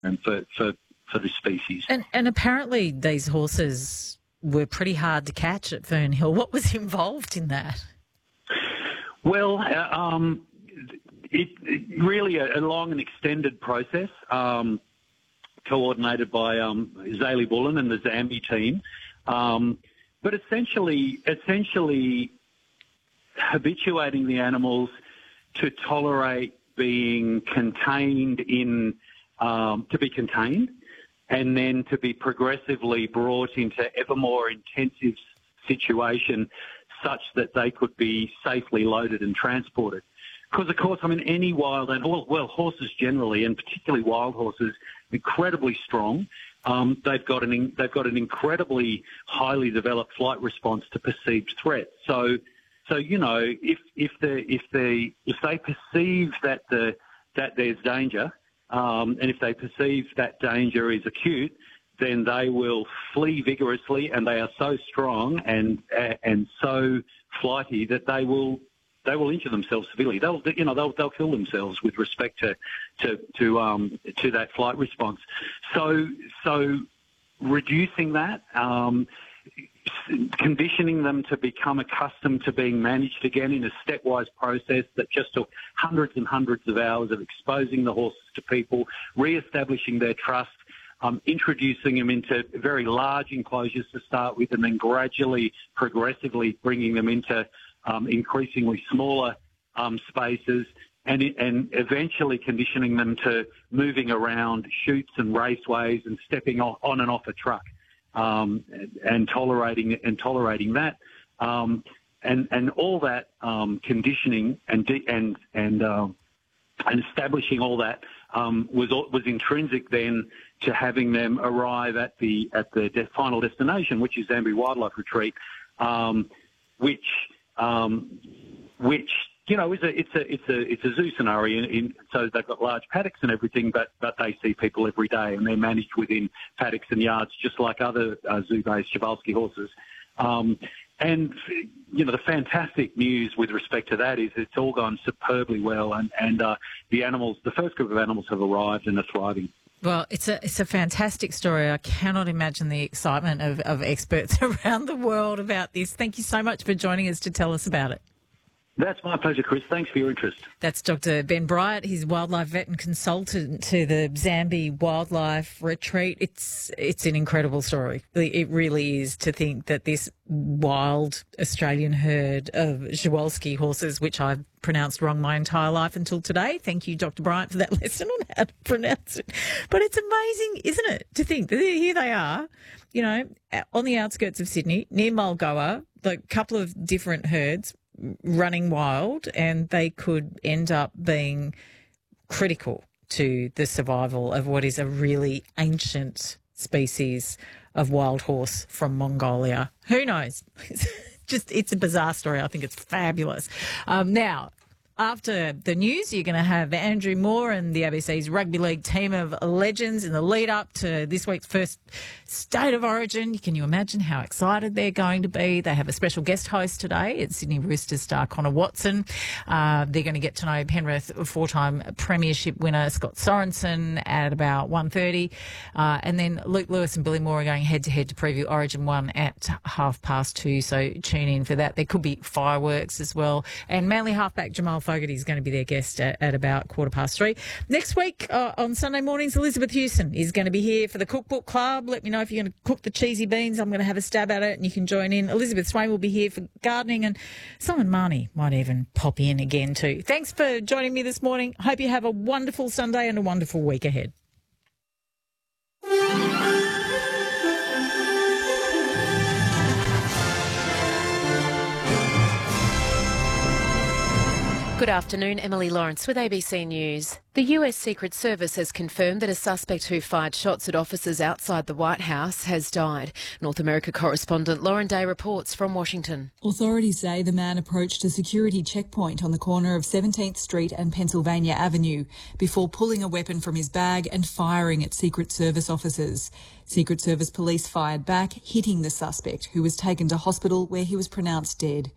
for this species. And apparently these horses were pretty hard to catch at Fern Hill. What was involved in that? Well, it really a long and extended process, coordinated by Zaley Bullen and the Zambi team. But essentially habituating the animals to tolerate being contained to be contained, and then to be progressively brought into ever more intensive situation such that they could be safely loaded and transported. Because, of course, I mean, any wild animal, well, horses generally, and particularly wild horses, incredibly strong. They've got an incredibly highly developed flight response to perceived threats. So you know, if they perceive that there's danger, and if they perceive that danger is acute, then they will flee vigorously, and they are so strong and so flighty that they will injure themselves severely. They'll kill themselves with respect to that flight response. So reducing that, conditioning them to become accustomed to being managed again in a stepwise process that just took hundreds and hundreds of hours of exposing the horses to people, re-establishing their trust, introducing them into very large enclosures to start with, and then gradually, progressively bringing them into increasingly smaller spaces, and eventually conditioning them to moving around chutes and raceways and stepping on and off a truck, and tolerating that, and all that conditioning and establishing all that was intrinsic then to having them arrive at the final destination, which is Zambi Wildlife Retreat, which you know it's a zoo scenario. So they've got large paddocks and everything, but they see people every day, and they're managed within paddocks and yards just like other zoo-based Przewalski horses. And you know, the fantastic news with respect to that is it's all gone superbly well, and the first group of animals have arrived and are thriving. Well, it's a fantastic story. I cannot imagine the excitement of experts around the world about this. Thank you so much for joining us to tell us about it. That's my pleasure, Chris. Thanks for your interest. That's Dr. Ben Bryant. He's wildlife vet and consultant to the Zambi Wildlife Retreat. It's an incredible story. It really is, to think that this wild Australian herd of Przewalski horses, which I've pronounced wrong my entire life until today. Thank you, Dr. Bryant, for that lesson on how to pronounce it. But it's amazing, isn't it, to think that here they are, you know, on the outskirts of Sydney, near Mulgoa, a couple of different herds running wild, and they could end up being critical to the survival of what is a really ancient species of wild horse from Mongolia. Who knows? It's a bizarre story. I think it's fabulous. Now, after the news, you're going to have Andrew Moore and the ABC's rugby league team of legends in the lead up to this week's first State of Origin. Can you imagine how excited they're going to be? They have a special guest host today. It's Sydney Roosters star Connor Watson. They're going to get to know Penrith four-time premiership winner Scott Sorensen at about 1:30. And then Luke Lewis and Billy Moore are going head-to-head to preview Origin 1 at 2:30. So tune in for that. There could be fireworks as well. And Manly halfback Jamal Fogarty is going to be their guest at about 3:15. Next week on Sunday mornings, Elizabeth Hewson is going to be here for the Cookbook Club. Let me know if you're going to cook the cheesy beans. I'm going to have a stab at it and you can join in. Elizabeth Swain will be here for gardening, and Simon Marnie might even pop in again too. Thanks for joining me this morning. Hope you have a wonderful Sunday and a wonderful week ahead. Good afternoon, Emily Lawrence with ABC News. The US Secret Service has confirmed that a suspect who fired shots at officers outside the White House has died. North America correspondent Lauren Day reports from Washington. Authorities say the man approached a security checkpoint on the corner of 17th Street and Pennsylvania Avenue before pulling a weapon from his bag and firing at Secret Service officers. Secret Service police fired back, hitting the suspect, who was taken to hospital where he was pronounced dead.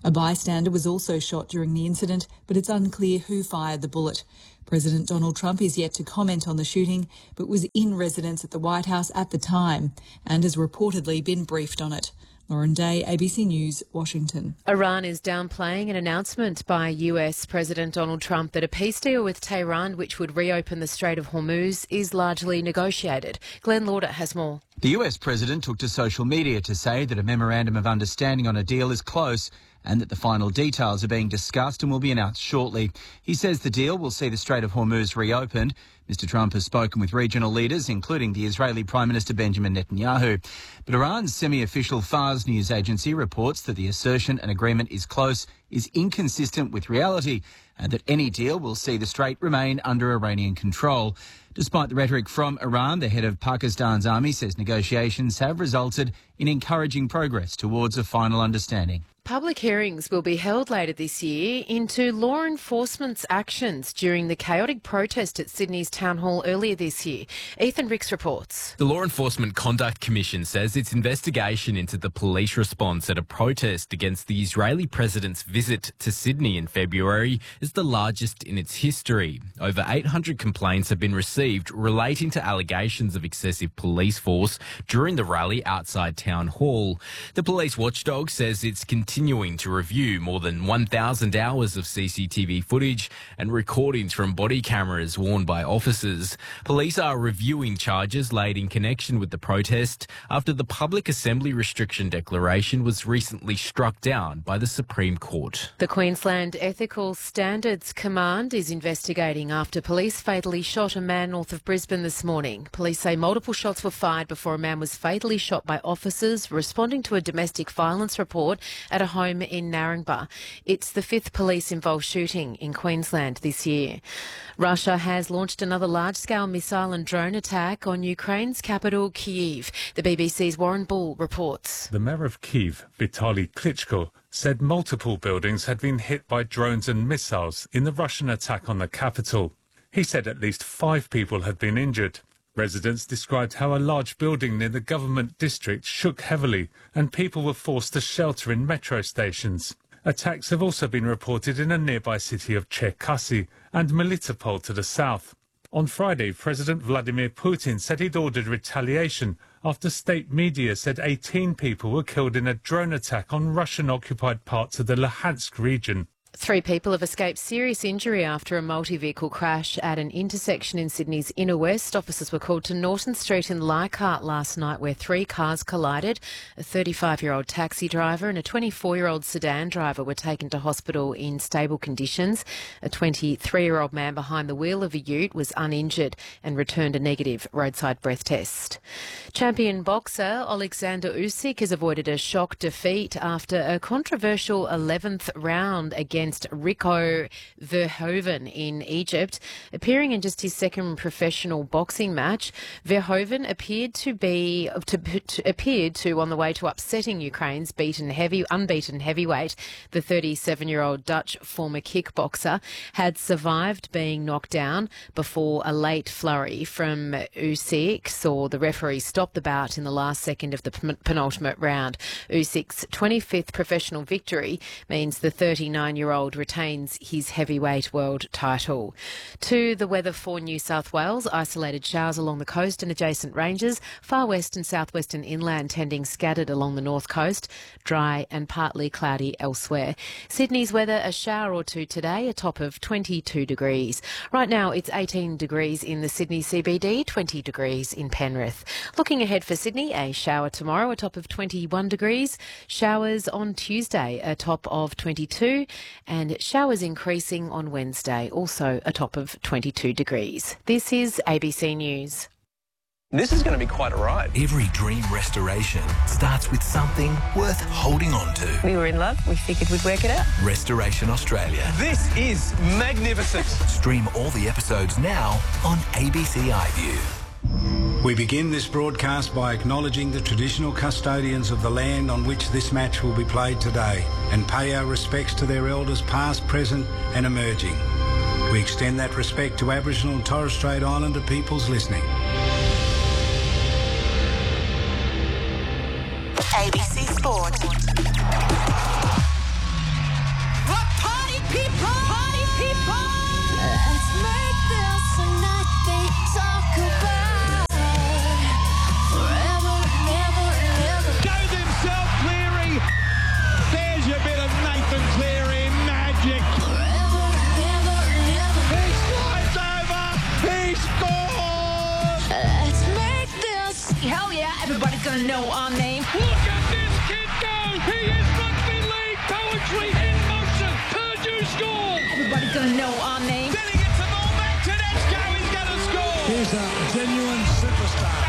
A bystander was also shot during the incident, but it's unclear who fired the bullet. President Donald Trump is yet to comment on the shooting, but was in residence at the White House at the time and has reportedly been briefed on it. Lauren Day, ABC News, Washington. Iran is downplaying an announcement by US President Donald Trump that a peace deal with Tehran, which would reopen the Strait of Hormuz, is largely negotiated. Glenn Lauder has more. The US President took to social media to say that a memorandum of understanding on a deal is close and that the final details are being discussed and will be announced shortly. He says the deal will see the Strait of Hormuz reopened. Mr. Trump has spoken with regional leaders, including the Israeli Prime Minister Benjamin Netanyahu. But Iran's semi-official Fars news agency reports that the assertion an agreement is close is inconsistent with reality and that any deal will see the strait remain under Iranian control. Despite the rhetoric from Iran, the head of Pakistan's army says negotiations have resulted in encouraging progress towards a final understanding. Public hearings will be held later this year into law enforcement's actions during the chaotic protest at Sydney's Town Hall earlier this year. Ethan Ricks reports. The Law Enforcement Conduct Commission says its investigation into the police response at a protest against the Israeli president's visit to Sydney in February is the largest in its history. Over 800 complaints have been received relating to allegations of excessive police force during the rally outside Town Hall. The police watchdog says it's continuing to review more than 1,000 hours of CCTV footage and recordings from body cameras worn by officers. Police are reviewing charges laid in connection with the protest after the Public Assembly Restriction Declaration was recently struck down by the Supreme Court. The Queensland Ethical Standards Command is investigating after police fatally shot a man north of Brisbane this morning. Police say multiple shots were fired before a man was fatally shot by officers responding to a domestic violence report at a home in Narangba. It's the fifth police-involved shooting in Queensland this year. Russia has launched another large-scale missile and drone attack on Ukraine's capital, Kyiv. The BBC's Warren Bull reports. The mayor of Kyiv, Vitaly Klitschko, said multiple buildings had been hit by drones and missiles in the Russian attack on the capital. He said at least 5 people had been injured. Residents described how a large building near the government district shook heavily and people were forced to shelter in metro stations. Attacks have also been reported in a nearby city of Cherkasy and Melitopol to the south. On Friday, President Vladimir Putin said he'd ordered retaliation after state media said 18 people were killed in a drone attack on Russian-occupied parts of the Luhansk region. 3 people have escaped serious injury after a multi-vehicle crash at an intersection in Sydney's Inner West. Officers were called to Norton Street in Leichhardt last night where 3 cars collided. A 35-year-old taxi driver and a 24-year-old sedan driver were taken to hospital in stable conditions. A 23-year-old man behind the wheel of a ute was uninjured and returned a negative roadside breath test. Champion boxer Alexander Usyk has avoided a shock defeat after a controversial 11th round against Rico Verhoeven in Egypt. Appearing in just his second professional boxing match, Verhoeven appeared to on the way to upsetting Ukraine's unbeaten heavyweight. The 37-year-old Dutch former kickboxer had survived being knocked down before a late flurry from Usyk saw the referee stop the bout in the last second of the penultimate round. Usyk's 25th professional victory means the 39-year-old retains his heavyweight world title. To the weather for New South Wales, isolated showers along the coast and adjacent ranges, far west and southwestern inland tending scattered along the north coast, dry and partly cloudy elsewhere. Sydney's weather, a shower or two today, a top of 22 degrees. Right now it's 18 degrees in the Sydney CBD, 20 degrees in Penrith. Looking ahead for Sydney, a shower tomorrow, a top of 21 degrees. Showers on Tuesday, a top of 22, and showers increasing on Wednesday, also a top of 22 degrees. This is ABC News. This is going to be quite a ride. Every dream restoration starts with something worth holding on to. We were in love. We figured we'd work it out. Restoration Australia. This is magnificent. Stream all the episodes now on ABC iView. We begin this broadcast by acknowledging the traditional custodians of the land on which this match will be played today and pay our respects to their elders past, present and emerging. We extend that respect to Aboriginal and Torres Strait Islander peoples listening. ABC Sport. Party people! Party people! Let's make this a night they talk about. Forever and ever and ever. Goes himself, Cleary. There's your bit of Nathan Cleary magic. Forever and ever and ever. He slides over. He scores. Let's make this. Hell yeah, everybody's gonna know our name. Look at this kid go. He is rugby league poetry in motion. Purdue scores. Everybody's gonna know our name. Then he gets the ball back. Tedesco is going to score. He's a genuine superstar.